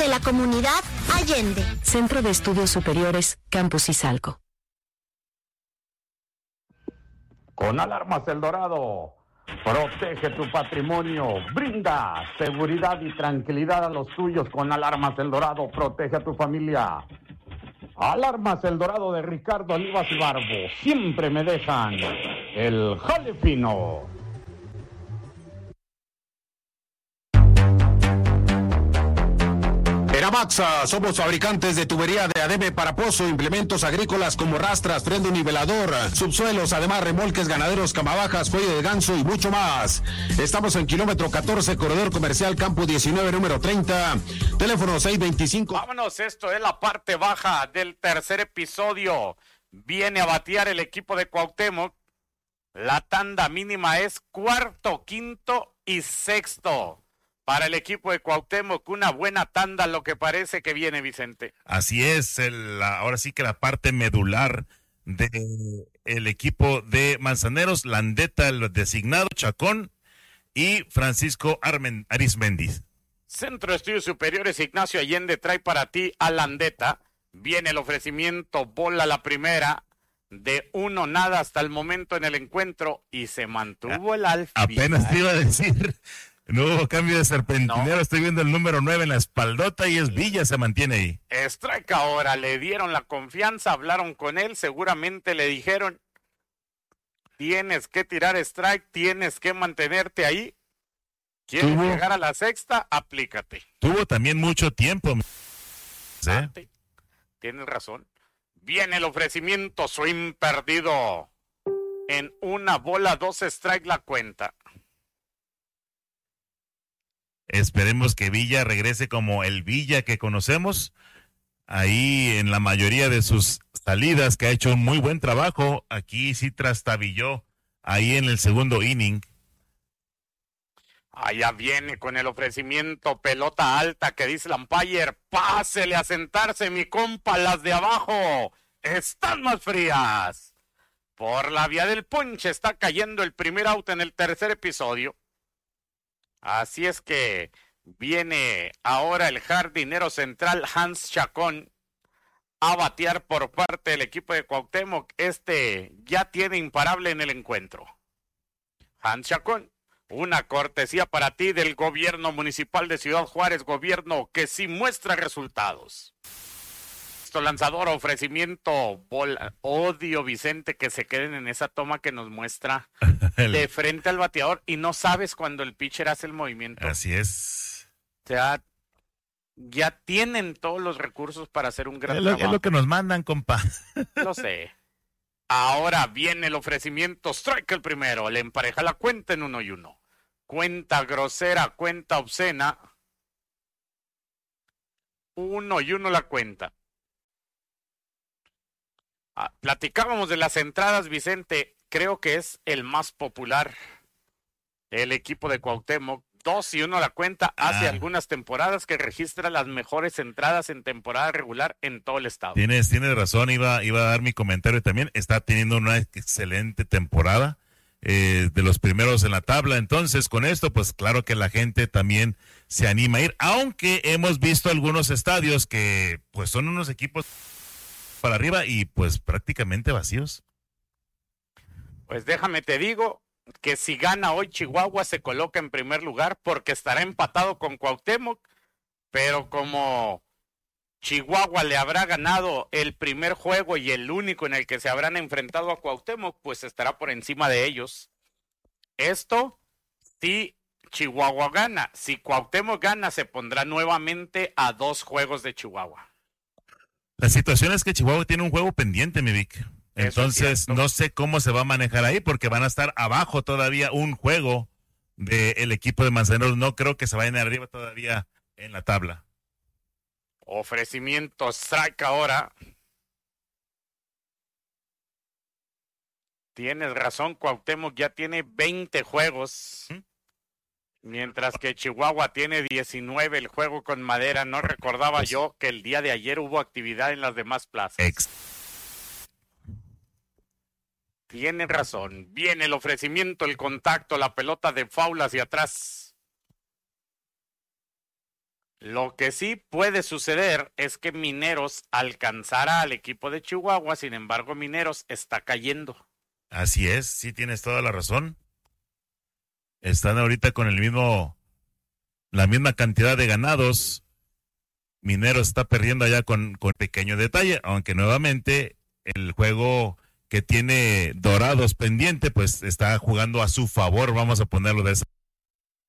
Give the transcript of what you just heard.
de la comunidad Allende. Centro de Estudios Superiores, Campus Izalco. Con Alarmas El Dorado, protege tu patrimonio, brinda seguridad y tranquilidad a los tuyos. Con Alarmas El Dorado, protege a tu familia. Alarmas El Dorado de Ricardo Olivas y Barbo, siempre me dejan el jale fino. Maxa, somos fabricantes de tubería de adebe para pozo, implementos agrícolas como rastras, freno nivelador, subsuelos, además remolques ganaderos, camabajas, cuello de ganso y mucho más. Estamos en kilómetro 14, corredor comercial Campo 19, número 30, teléfono 625. Vámonos, esto es la parte baja del tercer episodio. Viene a batear el equipo de Cuauhtémoc. La tanda mínima es cuarto, quinto y sexto. Para el equipo de Cuauhtémoc, una buena tanda, lo que parece que viene, Vicente. Así es, ahora sí que la parte medular del equipo de Manzaneros, Landeta, el designado, Chacón y Francisco Arismendi. Centro de Estudios Superiores Ignacio Allende trae para ti a Landeta. Viene el ofrecimiento, bola la primera, de 1-0 hasta el momento en el encuentro, y se mantuvo el alfil. Apenas te iba a decir... No hubo cambio de serpentinero, no. Estoy viendo el número 9 en la espaldota y es Villa, se mantiene ahí. Strike ahora, le dieron la confianza, hablaron con él, seguramente le dijeron, tienes que tirar strike, tienes que mantenerte ahí, quieres llegar a la sexta, aplícate. Tuvo también mucho tiempo. ¿Sí? Tienes razón. Viene el ofrecimiento, swing perdido. En 1 bola, 2 strike la cuenta. Esperemos que Villa regrese como el Villa que conocemos. Ahí en la mayoría de sus salidas, que ha hecho un muy buen trabajo. Aquí sí trastabilló ahí en el segundo inning. Allá viene con el ofrecimiento, pelota alta que dice el umpire, pásele a sentarse mi compa, las de abajo están más frías. Por la vía del ponche está cayendo el primer out en el tercer episodio. Así es que viene ahora el jardinero central Hans Chacón a batear por parte del equipo de Cuauhtémoc. Ya tiene imparable en el encuentro. Hans Chacón, una cortesía para ti del gobierno municipal de Ciudad Juárez, gobierno que sí muestra resultados. Lanzador, ofrecimiento, bola. Odio, Vicente, que se queden en esa toma que nos muestra de frente al bateador y no sabes cuando el pitcher hace el movimiento. Así es. O sea, ya tienen todos los recursos para hacer un gran trabajo. Es lo que nos mandan, compa. Lo sé. Ahora viene el ofrecimiento, strike el primero, le empareja la cuenta en 1-1. Cuenta grosera, cuenta obscena. 1-1 la cuenta. Platicábamos de las entradas, Vicente, creo que es el más popular, el equipo de Cuauhtémoc, 2-1 la cuenta, hace algunas temporadas que registra las mejores entradas en temporada regular en todo el estado. Tienes razón, iba a dar mi comentario también, está teniendo una excelente temporada, de los primeros en la tabla, entonces con esto pues claro que la gente también se anima a ir, aunque hemos visto algunos estadios que pues son unos equipos para arriba y pues prácticamente vacíos. Pues déjame te digo que si gana hoy Chihuahua se coloca en primer lugar porque estará empatado con Cuauhtémoc, pero como Chihuahua le habrá ganado el primer juego y el único en el que se habrán enfrentado a Cuauhtémoc, pues estará por encima de ellos. Esto si Chihuahua gana, si Cuauhtémoc gana se pondrá nuevamente a 2 juegos de Chihuahua. La situación es que Chihuahua tiene un juego pendiente, mi Vic. Entonces, no sé cómo se va a manejar ahí, porque van a estar abajo todavía un juego del equipo de Manzaneros. No creo que se vayan arriba todavía en la tabla. Ofrecimiento, strike ahora. Tienes razón, Cuauhtémoc ya tiene 20 juegos. Mientras que Chihuahua tiene 19, el juego con madera. No recordaba yo que el día de ayer hubo actividad en las demás plazas. Tiene razón. Viene el ofrecimiento, el contacto, la pelota de foul hacia atrás. Lo que sí puede suceder es que Mineros alcanzara al equipo de Chihuahua, sin embargo Mineros está cayendo. Así es, sí tienes toda la razón. Están ahorita con la misma cantidad de ganados. Mineros está perdiendo allá con pequeño detalle, aunque nuevamente el juego que tiene Dorados pendiente, pues está jugando a su favor, vamos a ponerlo de esa